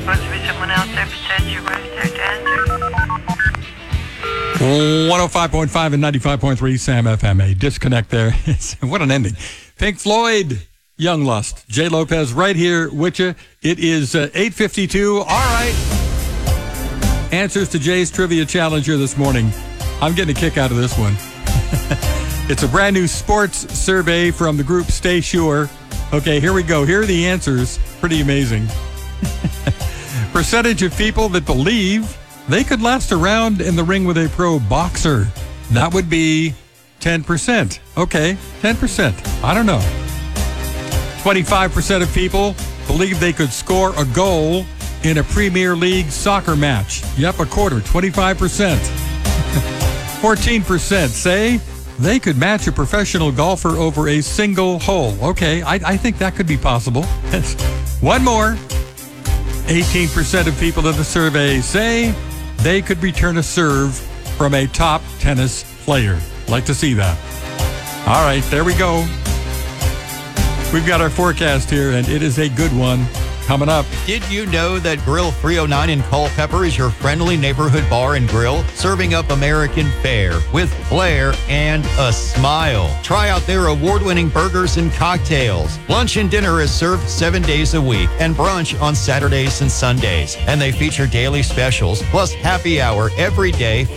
supposed to be someone else there besides your wife there to answer? 105.5 and 95.3 Sam FM. A disconnect there. What an ending. Pink Floyd, Young Lust. Jay Lopez right here with you. It is 8:52. All right. Answers to Jay's Trivia Challenge here this morning. I'm getting a kick out of this one. It's a brand new sports survey from the group Stay Sure. Okay, here we go. Here are the answers. Pretty amazing. Percentage of people that believe they could last a round in the ring with a pro boxer. That would be 10%. Okay, 10%. I don't know. 25% of people believe they could score a goal in a Premier League soccer match. Yep, a quarter, 25%. 14% say they could match a professional golfer over a single hole. Okay, I think that could be possible. One more. 18% of people in the survey say they could return a serve from a top tennis player. Like to see that. All right, there we go. We've got our forecast here, and it is a good one coming up. Did you know that Grill 309 in Culpeper is your friendly neighborhood bar and grill, serving up American fare with flair and a smile? Try out their award-winning burgers and cocktails. Lunch and dinner is served 7 days a week and brunch on Saturdays and Sundays. And they feature daily specials plus happy hour every day